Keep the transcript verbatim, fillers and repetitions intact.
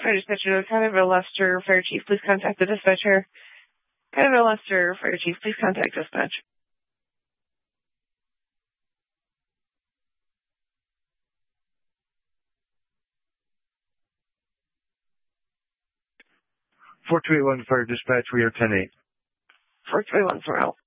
Fire dispatcher, Counterville Leicester Fire Chief, please contact the dispatcher. Counterville Leicester Fire Chief, please contact dispatch. four two eight one Fire Dispatch, we are ten eight. four two eight one, four out.